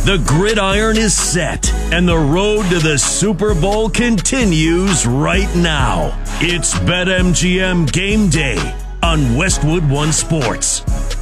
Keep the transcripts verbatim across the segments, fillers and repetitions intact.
The gridiron is set, and the road to the Super Bowl continues right now. It's BetMGM Game Day on Westwood One Sports.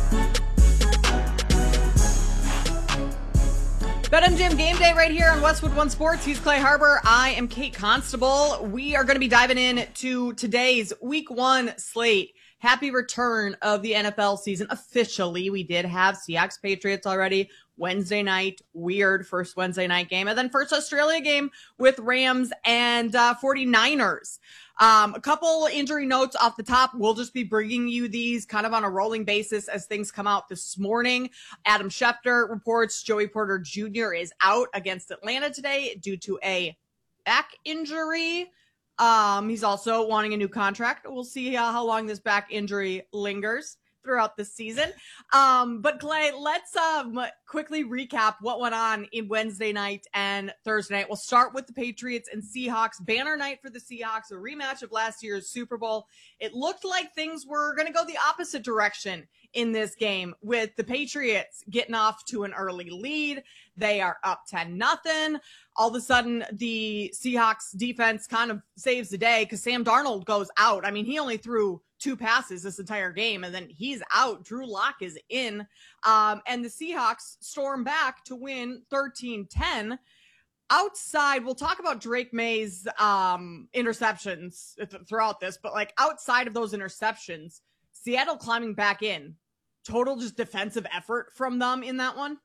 BetMGM Game Day right here on Westwood One Sports. He's Clay Harbor. I am Kate Constable. We are going to be diving in to today's Week One slate. Happy return of the N F L season. Officially, we did have Seahawks Patriots already. Wednesday night, weird first Wednesday night game. And then first Australia game with Rams and uh, 49ers. Um, a couple injury notes off the top. We'll just be bringing you these kind of on a rolling basis as things come out this morning. Adam Schefter reports Joey Porter Junior is out against Atlanta today due to a back injury. Um, he's also wanting a new contract. We'll see uh, how long this back injury lingers throughout the season. Um, but Clay, let's um, quickly recap what went on in Wednesday night and Thursday night. We'll start with the Patriots and Seahawks. Banner night for the Seahawks, a rematch of last year's Super Bowl. It looked like things were going to go the opposite direction in this game, with the Patriots getting off to an early lead. They are up ten nothing. All of a sudden, the Seahawks defense kind of saves the day because Sam Darnold goes out. I mean, he only threw two passes this entire game, and then he's out. Drew Lock is in. Um, and the Seahawks storm back to win thirteen ten. Outside, we'll talk about Drake May's um, interceptions th- throughout this, but like outside of those interceptions, Seattle climbing back in. Total just defensive effort from them in that one.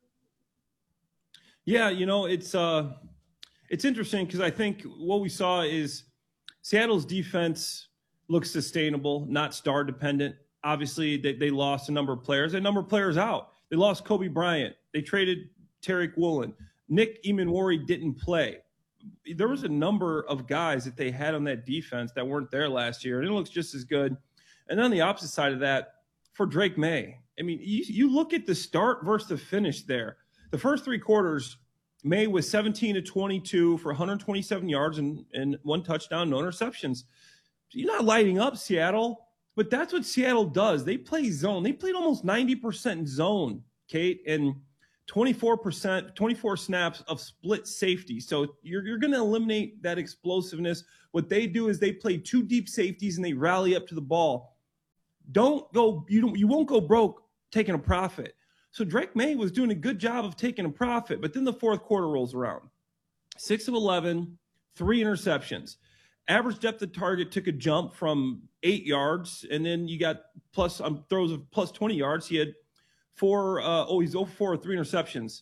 Yeah, you know, it's uh, it's interesting because I think what we saw is Seattle's defense looks sustainable, not star dependent. Obviously, they, they lost a number of players. A number of players out. They lost Kobe Bryant. They traded Tariq Woolen. Nick Emanwari didn't play. There was a number of guys that they had on that defense that weren't there last year, and it looks just as good. And on the opposite side of that, for Drake May, I mean, you, you look at the start versus the finish there. The first three quarters, May was seventeen to twenty-two for one hundred twenty-seven yards and, and one touchdown, no interceptions. You're not lighting up Seattle, but that's what Seattle does. They play zone. They played almost ninety percent zone, Kate, and twenty-four percent, twenty-four snaps of split safety. So you're, you're going to eliminate that explosiveness. What they do is they play two deep safeties and they rally up to the ball. Don't go, you don't, you won't go broke taking a profit. So Drake May was doing a good job of taking a profit, but then the fourth quarter rolls around. six of eleven, three interceptions. Average depth of target took a jump from eight yards, and then you got plus um, throws of plus twenty yards. He had four, uh, oh, he's oh for four, three interceptions.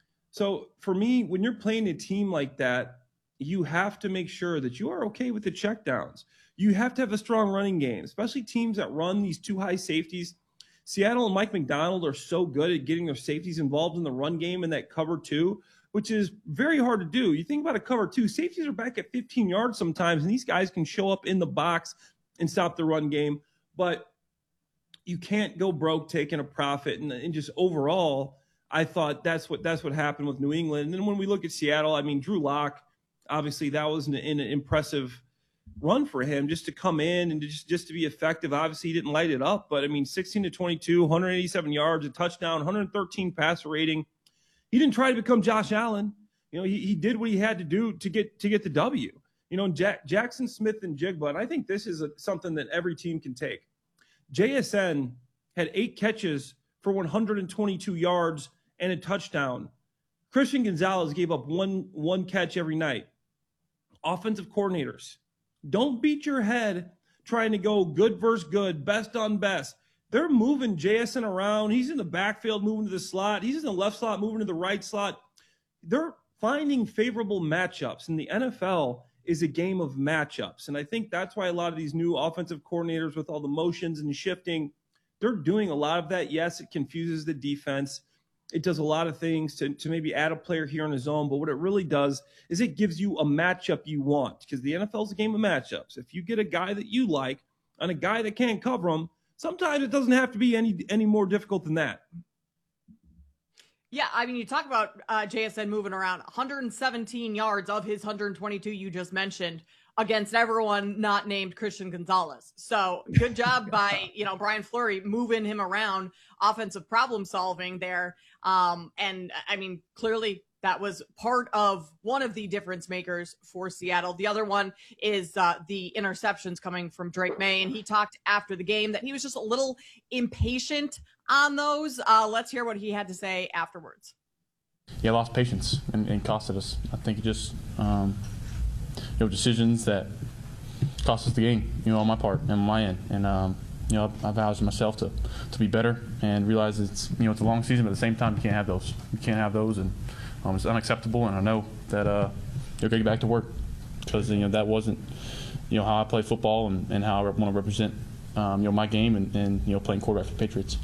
So for me, when you're playing a team like that, you have to make sure that you are okay with the checkdowns. You have to have a strong running game, especially teams that run these two high safeties. Seattle and Mike McDonald are so good at getting their safeties involved in the run game and that cover two, which is very hard to do. You think about a cover two, safeties are back at fifteen yards sometimes, and these guys can show up in the box and stop the run game. But you can't go broke taking a profit. And, and just overall, I thought that's what that's what happened with New England. And then when we look at Seattle, I mean, Drew Lock, obviously that was an, an impressive run for him just to come in and to just, just to be effective. Obviously, he didn't light it up, but I mean, sixteen to twenty-two, one hundred eighty-seven yards, a touchdown, one hundred thirteen passer rating. He didn't try to become Josh Allen. You know, he, he did what he had to do to get to get the W. You know, Jack, Jackson Smith and Jigba, and I think this is a, something that every team can take. J S N had eight catches for one hundred twenty-two yards and a touchdown. Christian Gonzalez gave up one, one catch every night. Offensive coordinators, don't beat your head trying to go good versus good, best on best. They're moving J S N around. He's in the backfield, moving to the slot. He's in the left slot, moving to the right slot. They're finding favorable matchups. And the N F L is a game of matchups. And I think that's why a lot of these new offensive coordinators with all the motions and shifting, they're doing a lot of that. Yes, it confuses the defense. It does a lot of things to, to maybe add a player here on his own. But what it really does is it gives you a matchup you want, because the N F L is a game of matchups. If you get a guy that you like and a guy that can't cover him, sometimes it doesn't have to be any any more difficult than that. Yeah, I mean, you talk about uh, J S N moving around one hundred seventeen yards of his one hundred twenty-two you just mentioned against everyone not named Christian Gonzalez. So good job by, you know, Brian Fleury moving him around, offensive problem solving there. Um, and I mean, clearly that was part of one of the difference makers for Seattle. The other one is uh, the interceptions coming from Drake May. And he talked after the game that he was just a little impatient on those. Uh, let's hear what he had to say afterwards. Yeah, lost patience and, and costed us. I think it just, um, you know, decisions that cost us the game, you know, on my part and on my end. And, um, you know, I've vowed to myself to, to be better and realize it's, you know, it's a long season, but at the same time, you can't have those. You can't have those, and um, it's unacceptable. And I know that uh, they're going to get back to work because, you know, that wasn't, you know, how I play football and, and how I want to represent, um, you know, my game and, and, you know, playing quarterback for the Patriots.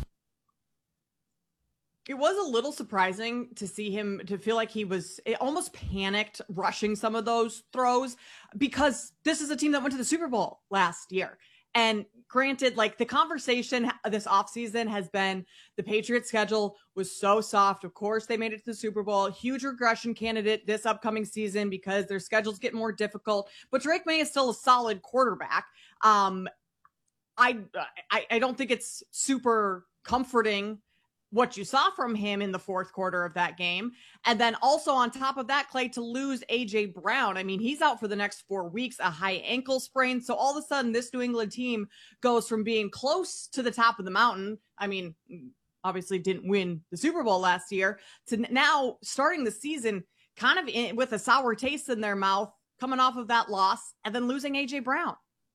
It was a little surprising to see him, to feel like he was almost panicked rushing some of those throws, because this is a team that went to the Super Bowl last year. And granted, like, the conversation this offseason has been the Patriots schedule was so soft. Of course, they made it to the Super Bowl, huge regression candidate this upcoming season because their schedules get more difficult. But Drake May is still a solid quarterback. Um, I, I, I don't think it's super comforting what you saw from him in the fourth quarter of that game. And then also on top of that, Clay, to lose A J Brown. I mean, he's out for the next four weeks, a high ankle sprain. So all of a sudden, this New England team goes from being close to the top of the mountain. I mean, obviously didn't win the Super Bowl last year, to now starting the season kind of in, with a sour taste in their mouth, coming off of that loss, and then losing A J Brown.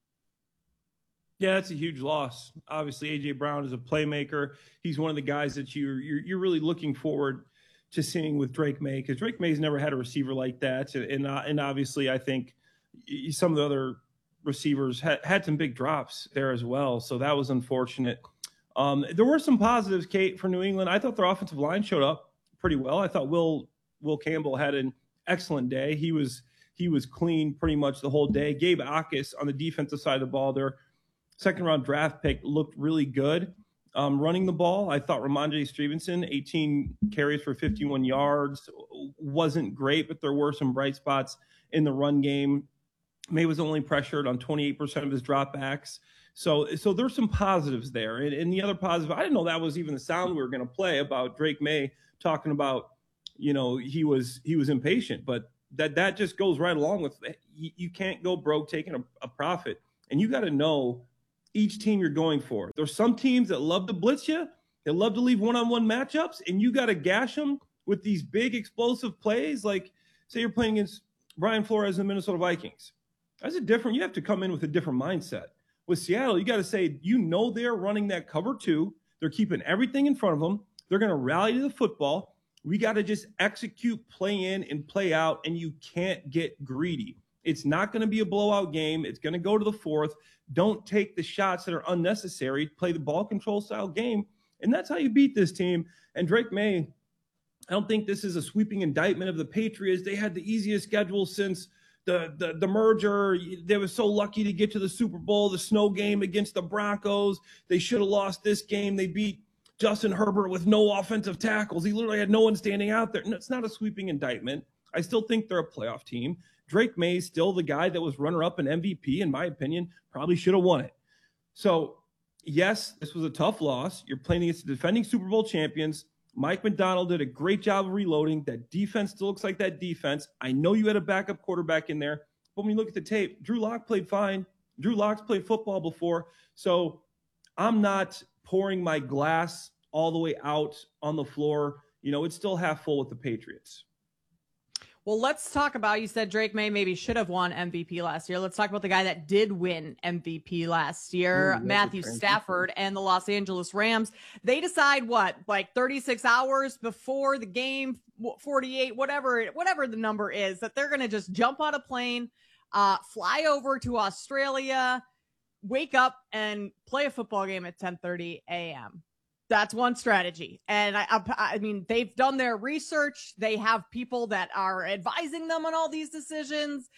Yeah, that's a huge loss. Obviously, A J Brown is a playmaker. He's one of the guys that you're you're, you're really looking forward to seeing with Drake May, because Drake May's never had a receiver like that. And uh, and obviously, I think some of the other receivers had, had some big drops there as well. So that was unfortunate. Um, there were some positives, Kate, for New England. I thought their offensive line showed up pretty well. I thought Will Will Campbell had an excellent day. He was he was clean pretty much the whole day. Gabe Akis on the defensive side of the ball there. Second round draft pick, looked really good. Um, running the ball, I thought Ramondre Stevenson, eighteen carries for fifty-one yards, wasn't great, but there were some bright spots in the run game. May was only pressured on twenty-eight percent of his dropbacks. So, so there's some positives there. And, and the other positive, I didn't know that was even the sound we were going to play about Drake May talking about, you know, he was he was impatient, but that that just goes right along with, you, you can't go broke taking a, a profit, and you got to know each team you're going for. There's some teams that love to blitz you. They love to leave one-on-one matchups, and you got to gash them with these big explosive plays. Like, say you're playing against Brian Flores and the Minnesota Vikings. That's a different, you have to come in with a different mindset. With Seattle, you got to say, you know, they're running that cover two. They're keeping everything in front of them. They're going to rally to the football. We got to just execute, play in, and play out, and you can't get greedy. It's not going to be a blowout game. It's going to go to the fourth. Don't take the shots that are unnecessary. Play the ball control style game, and that's how you beat this team. And Drake May, I don't think this is a sweeping indictment of the Patriots. They had the easiest schedule since the, the, the merger. They were so lucky to get to the Super Bowl, the snow game against the Broncos. They should have lost this game. They beat Justin Herbert with no offensive tackles. He literally had no one standing out there. No, it's not a sweeping indictment. I still think they're a playoff team. Drake May is still the guy that was runner-up and M V P, in my opinion, probably should have won it. So, yes, this was a tough loss. You're playing against the defending Super Bowl champions. Mike McDonald did a great job of reloading. That defense still looks like that defense. I know you had a backup quarterback in there, but when you look at the tape, Drew Lock played fine. Drew Lock's played football before. So, I'm not pouring my glass all the way out on the floor. You know, it's still half full with the Patriots. Well, let's talk about, you said Drake May maybe should have won M V P last year. Let's talk about the guy that did win M V P last year, Ooh, Matthew Stafford and the Los Angeles Rams. They decide what, like thirty-six hours before the game, forty-eight, whatever, whatever the number is, that they're going to just jump on a plane, uh, fly over to Australia, wake up and play a football game at ten thirty a.m. That's one strategy. And I, I, I mean, they've done their research. They have people that are advising them on all these decisions.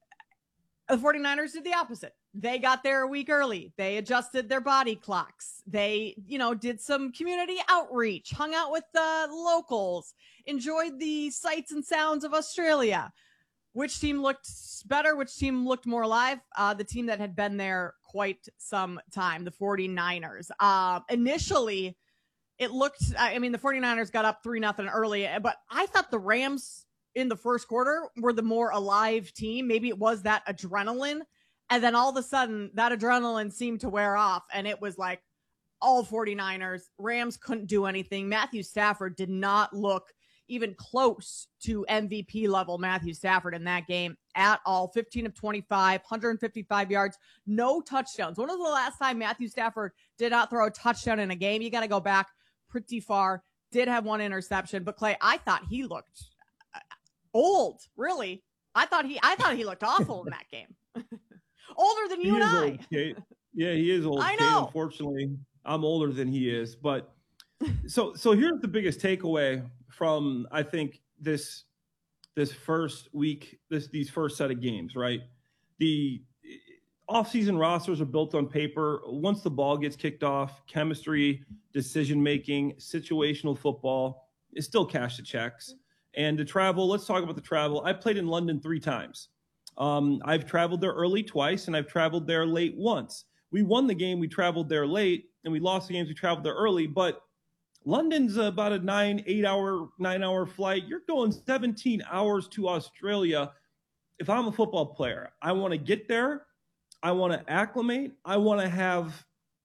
The 49ers did the opposite. They got there a week early. They adjusted their body clocks. They, you know, did some community outreach, hung out with the locals, enjoyed the sights and sounds of Australia. which team looked better, which team looked more alive? Uh, the team that had been there quite some time, the 49ers. Uh, initially, it looked, I mean, the 49ers got up three nothing early, but I thought the Rams in the first quarter were the more alive team. Maybe it was that adrenaline. And then all of a sudden, that adrenaline seemed to wear off, and it was like all 49ers. Rams couldn't do anything. Matthew Stafford did not look even close to M V P level Matthew Stafford in that game at all. fifteen of twenty-five, one hundred fifty-five yards, no touchdowns. When was the last time Matthew Stafford did not throw a touchdown in a game? You got to go back pretty far. Did have one interception, but Clay, I thought he looked old, really. I thought he I thought he looked awful in that game. Older than you he and I. Old, Kate. Yeah, he is old. I Kate. know. Unfortunately, I'm older than he is. But so so here's the biggest takeaway from I think this this first week, this these first set of games, right? The offseason rosters are built on paper. Once the ball gets kicked off, chemistry, decision making, situational football is still cash the checks. And the travel, let's talk about the travel. I played in London three times. Um, I've traveled there early twice, and I've traveled there late once. We won the game, we traveled there late, and we lost the games, we traveled there early. But London's about a nine, eight hour, nine hour flight. You're going seventeen hours to Australia. If I'm a football player, I want to get there. I want to acclimate. I want to have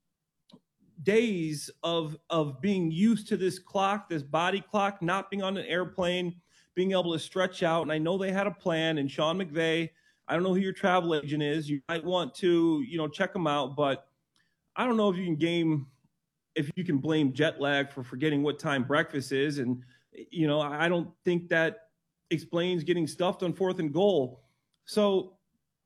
days of, of being used to this clock, this body clock, not being on an airplane, being able to stretch out. And I know they had a plan, and Sean McVay, I don't know who your travel agent is. You might want to, you know, check them out, but I don't know if you can game, if you can blame jet lag for forgetting what time breakfast is. And, you know, I don't think that explains getting stuffed on fourth and goal. So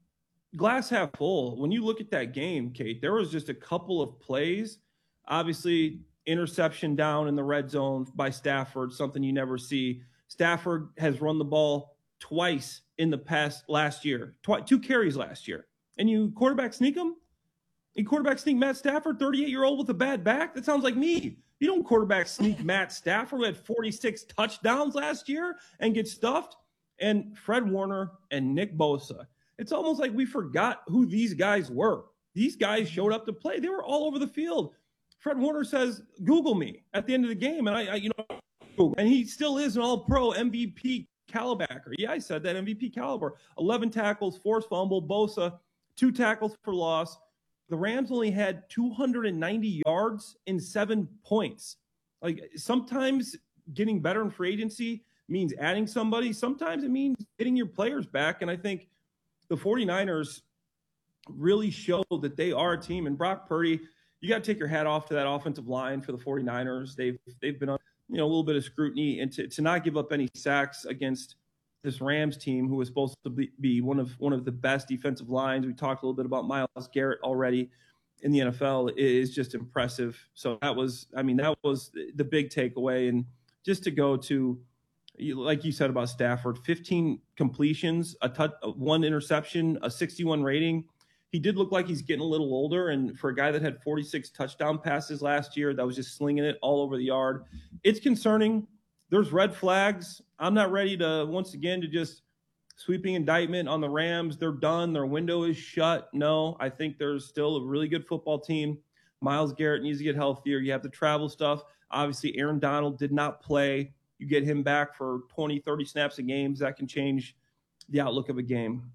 glass half full. When you look at that game, Kate, there was just a couple of plays, obviously interception down in the red zone by Stafford, something you never see. Stafford has run the ball twice in the past last year, tw- two carries last year. And you quarterback sneak him? You quarterback sneak Matt Stafford, thirty-eight-year-old with a bad back? That sounds like me. You don't quarterback sneak Matt Stafford, who had forty-six touchdowns last year, and get stuffed. And Fred Warner and Nick Bosa. It's almost like we forgot who these guys were. These guys showed up to play. They were all over the field. Fred Warner says, Google me at the end of the game. And I, I you know, and he still is an all-pro M V P caliber. Yeah, I said that, M V P caliber. eleven tackles, forced fumble. Bosa, two tackles for loss. The Rams only had two hundred ninety yards and seven points. Like, sometimes getting better in free agency means adding somebody. Sometimes it means getting your players back. And I think the 49ers really show that they are a team. And Brock Purdy, you got to take your hat off to that offensive line for the 49ers. They've they've been on, you know, a little bit of scrutiny, and to, to not give up any sacks against this Rams team, who was supposed to be, be one of one of the best defensive lines. We talked a little bit about Myles Garrett already in the N F L. It is just impressive. So that was, I mean, that was the big takeaway. And just to go to, like you said about Stafford, fifteen completions, a touch, one interception, a sixty-one rating. He did look like he's getting a little older, and for a guy that had forty-six touchdown passes last year, that was just slinging it all over the yard, it's concerning. There's red flags. I'm not ready to, once again, to just sweeping indictment on the Rams. They're done. Their window is shut. No, I think there's still a really good football team. Myles Garrett needs to get healthier. You have the travel stuff. Obviously, Aaron Donald did not play. You get him back for twenty, thirty snaps a game. That can change the outlook of a game.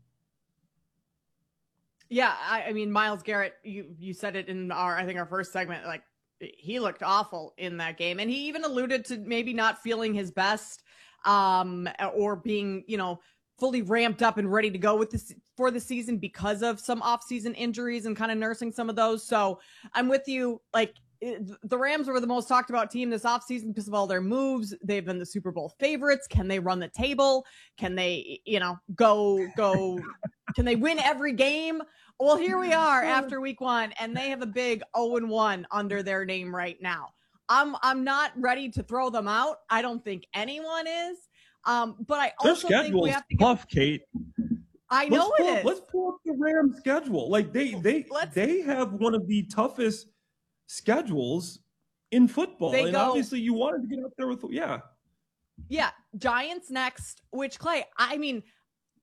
Yeah, I, I mean, Myles Garrett, you you said it in our, I think our first segment, like, he looked awful in that game. And he even alluded to maybe not feeling his best, um, or being, you know, fully ramped up and ready to go with this for the season because of some off-season injuries and kind of nursing some of those. So I'm with you. Like, the Rams were the most talked about team this offseason because of all their moves. They've been the Super Bowl favorites. Can they run the table? Can they, you know, go, go, can they win every game? Well, here we are after week one, and they have a big oh and one under their name right now. I'm, I'm not ready to throw them out. I don't think anyone is. Um, but I also think we have to get, tough, Kate. I know let's pull, it is. Let's pull up the Rams schedule. Like they, they, let's, they have one of the toughest schedules in football, and go, obviously you wanted to get up there with, yeah, yeah, Giants next. Which, Clay, I mean,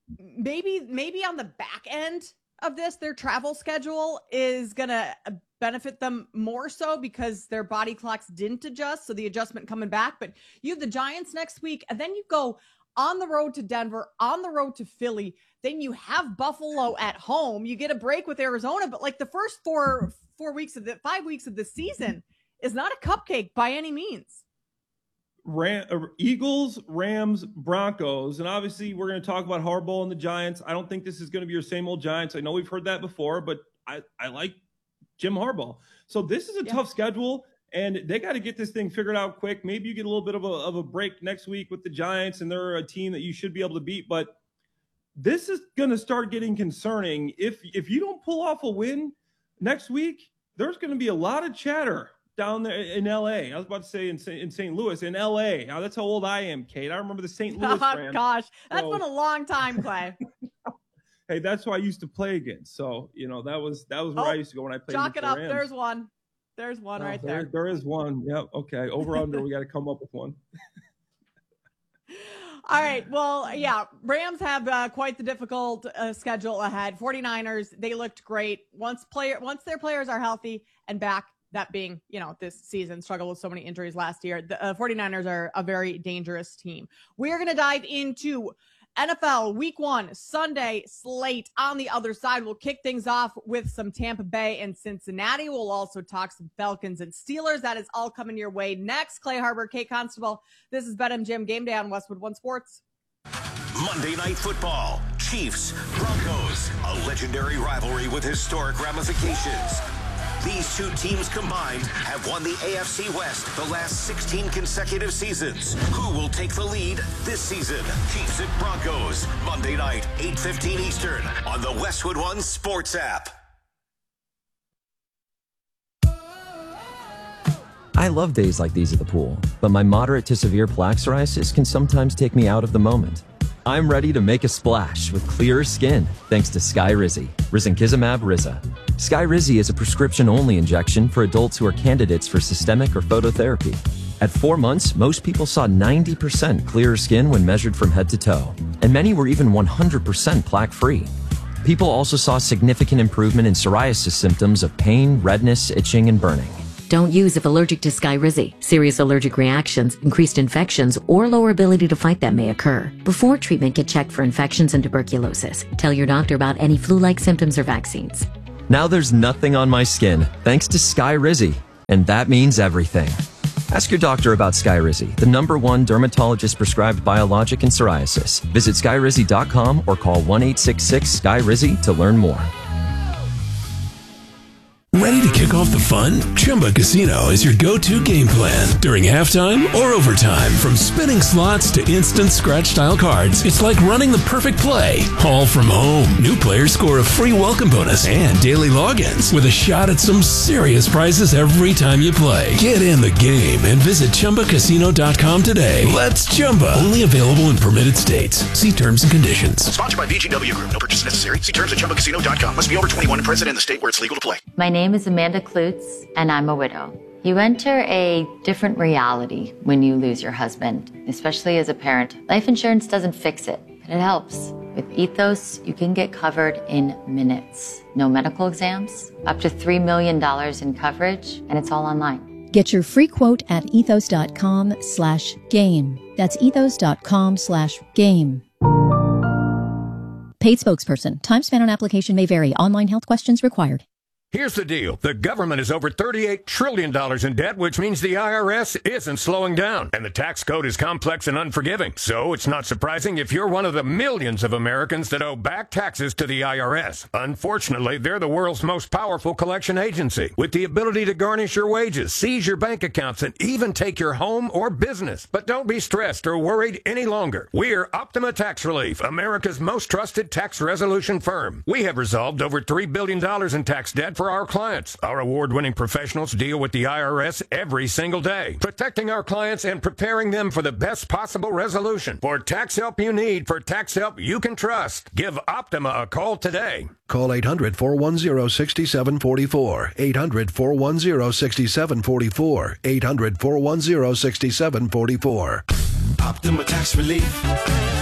maybe maybe on the back end of this, their travel schedule is going to benefit them more so because their body clocks didn't adjust. So the adjustment coming back, but you have the Giants next week, and then you go on the road to Denver, on the road to Philly. Then you have Buffalo at home. You get a break with Arizona, but like the first four, four weeks of the five weeks of the season is not a cupcake by any means. Ram, uh, Eagles, Rams, Broncos, and obviously we're going to talk about Harbaugh and the Giants. I don't think this is going to be your same old Giants. I know we've heard that before, but I, I like Jim Harbaugh. So this is a yeah. tough schedule, and they got to get this thing figured out quick. Maybe you get a little bit of a, of a break next week with the Giants, and they're a team that you should be able to beat. But this is going to start getting concerning. If, if you don't pull off a win next week, there's going to be a lot of chatter down there in L A. I was about to say in, in Saint Louis, in L A. Now, that's how old I am, Kate. I remember the Saint Louis Oh, Rams. gosh. That's so, been a long time, Clay. Hey, that's who I used to play against. So, you know, that was that was where oh, I used to go when I played Chalk against it up. the Rams. There's one. There's one oh, right there. there. There is one. Yep. Okay. Over under. We got to come up with one. All right. Well, yeah, Rams have uh, quite the difficult uh, schedule ahead. 49ers, they looked great. Once player, once their players are healthy and back, that being, you know, this season struggled with so many injuries last year. The uh, 49ers are a very dangerous team. We're going to dive into N F L week one Sunday slate. On the other side, we'll kick things off with some Tampa Bay and Cincinnati. We'll also talk some Falcons and Steelers. That is all coming your way next. Clay Harbor, Kate Constable. This is BetMGM Game Day on Westwood One Sports. Monday Night Football, Chiefs, Broncos, a legendary rivalry with historic ramifications. These two teams combined have won the A F C West the last sixteen consecutive seasons. Who will take the lead this season? Chiefs and Broncos, Monday night, eight fifteen Eastern on the Westwood One Sports app. I love days like these at the pool, but my moderate to severe plaque psoriasis can sometimes take me out of the moment. I'm ready to make a splash with clearer skin thanks to Skyrizi, Risankizumab Riza. Skyrizi is a prescription-only injection for adults who are candidates for systemic or phototherapy. At four months, most people saw ninety percent clearer skin when measured from head to toe, and many were even one hundred percent plaque-free. People also saw significant improvement in psoriasis symptoms of pain, redness, itching, and burning. Don't use if allergic to Skyrizi. Serious allergic reactions, increased infections, or lower ability to fight them may occur. Before treatment, get checked for infections and tuberculosis. Tell your doctor about any flu-like symptoms or vaccines. Now there's nothing on my skin thanks to Skyrizi, and that means everything. Ask your doctor about Skyrizi, the number one dermatologist-prescribed biologic in psoriasis. Visit Skyrizi dot com or call one eight six six Sky Rizi to learn more. Ready to kick off the fun? Chumba Casino is your go-to game plan during halftime or overtime. From spinning slots to instant scratch-style cards, it's like running the perfect play, all from home. New players score a free welcome bonus and daily logins with a shot at some serious prizes every time you play. Get in the game and visit Chumba Casino dot com today. Let's Chumba. Only available in permitted states. See terms and conditions. Sponsored by V G W Group. No purchase necessary. See terms at Chumba Casino dot com. Must be over twenty-one and present in the state where it's legal to play. My name is Amanda Klutz, and I'm a widow. You enter a different reality when you lose your husband, especially as a parent. Life insurance doesn't fix it, but it helps. With Ethos, you can get covered in minutes. No medical exams, up to three million dollars in coverage, and it's all online. Get your free quote at ethos dot com slash game. That's ethos dot com slash game. Paid spokesperson. Time spent on application may vary. Online health questions required. Here's the deal. The government is over thirty-eight trillion dollars in debt, which means the I R S isn't slowing down. And the tax code is complex and unforgiving. So it's not surprising if you're one of the millions of Americans that owe back taxes to the I R S. Unfortunately, they're the world's most powerful collection agency, with the ability to garnish your wages, seize your bank accounts, and even take your home or business. But don't be stressed or worried any longer. We're Optima Tax Relief, America's most trusted tax resolution firm. We have resolved over three billion dollars in tax debt for our clients. Our award-winning professionals deal with the I R S every single day, protecting our clients and preparing them for the best possible resolution. For tax help you need, for tax help you can trust, give Optima a call today. Call eight hundred, four one zero, six seven four four. eight hundred, four one zero, six seven four four. eight hundred, four one zero, six seven four four. Optima Tax Relief.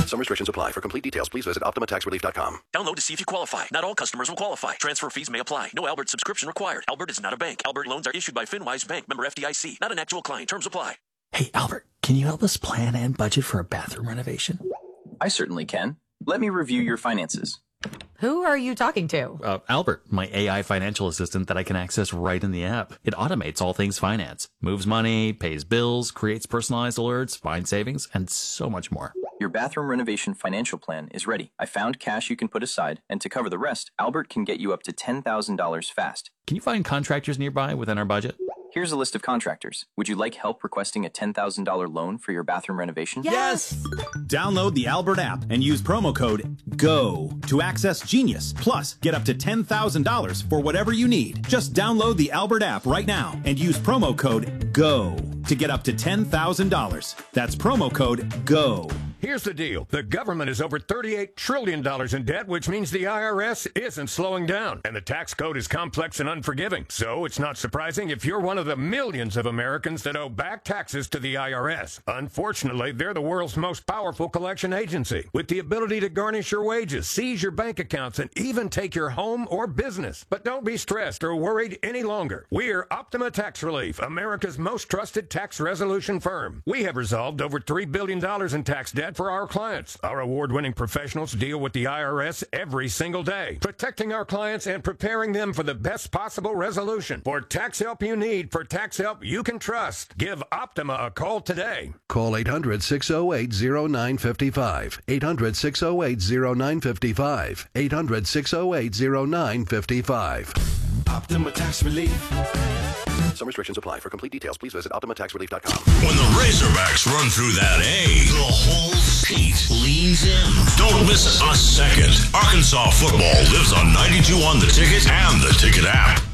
Some restrictions apply. For complete details, please visit Optima Tax Relief dot com. Download to see if you qualify. Not all customers will qualify. Transfer fees may apply. No Albert subscription required. Albert is not a bank. Albert loans are issued by FinWise Bank, member F D I C. Not an actual client. Terms apply. Hey, Albert, can you help us plan and budget for a bathroom renovation? I certainly can. Let me review your finances. Who are you talking to? Uh, Albert, my A I financial assistant that I can access right in the app. It automates all things finance, moves money, pays bills, creates personalized alerts, finds savings, and so much more. Your bathroom renovation financial plan is ready. I found cash you can put aside, and to cover the rest, Albert can get you up to ten thousand dollars fast. Can you find contractors nearby within our budget? Here's a list of contractors. Would you like help requesting a ten thousand dollars loan for your bathroom renovation? Yes! Download the Albert app and use promo code GO to access Genius. Plus, get up to ten thousand dollars for whatever you need. Just download the Albert app right now and use promo code GO to get up to ten thousand dollars. That's promo code GO. Here's the deal. The government is over thirty-eight trillion dollars in debt, which means the I R S isn't slowing down. And the tax code is complex and unforgiving. So it's not surprising if you're one of the millions of Americans that owe back taxes to the I R S. Unfortunately, they're the world's most powerful collection agency, with the ability to garnish your wages, seize your bank accounts, and even take your home or business. But don't be stressed or worried any longer. We're Optima Tax Relief, America's most trusted tax resolution firm. We have resolved over three billion dollars in tax debt for our clients. Our award-winning professionals deal with the I R S every single day, protecting our clients and preparing them for the best possible resolution. For tax help you need, for tax help you can trust, give Optima a call today. Call eight hundred, six oh eight, oh nine five five. eight hundred, six oh eight, oh nine five five. eight hundred, six oh eight, oh nine five five. Optima Tax Relief. Some restrictions apply. For complete details, please visit Optima Tax Relief dot com. When the Razorbacks run through that A, the whole seat leans in. Don't miss a second. Arkansas football lives on ninety-two on The Ticket and the Ticket app.